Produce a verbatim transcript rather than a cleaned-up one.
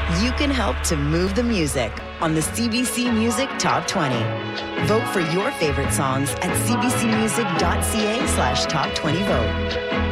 You can help to move the music on the C B C Music Top twenty. Vote for your favorite songs at cbcmusic.ca slash top 20 vote.